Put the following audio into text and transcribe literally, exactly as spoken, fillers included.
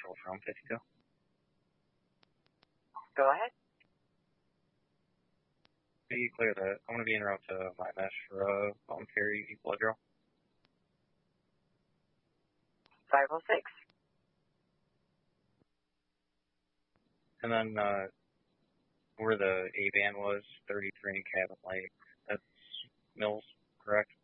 Central from fifty-two. Go ahead. Be clear that I'm going to be en route to my mesh for a voluntary blood draw. five oh six. And then uh, where the A-band was, thirty-three in Cabot Lake. That's Mills, correct?